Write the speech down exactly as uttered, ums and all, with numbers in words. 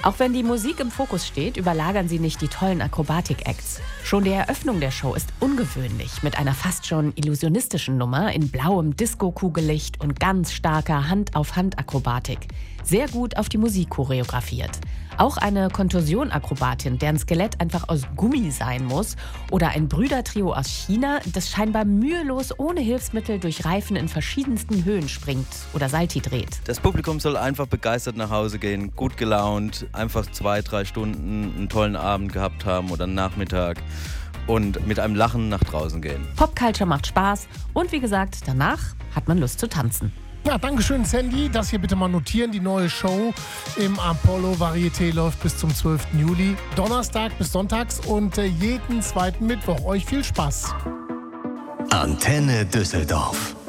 Auch wenn die Musik im Fokus steht, überlagern sie nicht die tollen Akrobatik-Acts. Schon die Eröffnung der Show ist ungewöhnlich, mit einer fast schon illusionistischen Nummer in blauem Disco-Kugellicht und ganz starker Hand-auf-Hand-Akrobatik. Sehr gut auf die Musik choreografiert. Auch eine Kontorsion-Akrobatin, deren Skelett einfach aus Gummi sein muss, oder ein Brüdertrio aus China, das scheinbar mühelos ohne Hilfsmittel durch Reifen in verschiedensten Höhen springt oder Salti dreht. Das Publikum soll einfach begeistert nach Hause gehen, gut gelaunt, einfach zwei, drei Stunden einen tollen Abend gehabt haben oder einen Nachmittag und mit einem Lachen nach draußen gehen. Popculture macht Spaß und wie gesagt, danach hat man Lust zu tanzen. Ja, danke schön, Sandy. Das hier bitte mal notieren. Die neue Show im Apollo Varieté läuft bis zum zwölften Juli. Donnerstag bis sonntags und äh, jeden zweiten Mittwoch. Euch viel Spaß. Antenne Düsseldorf.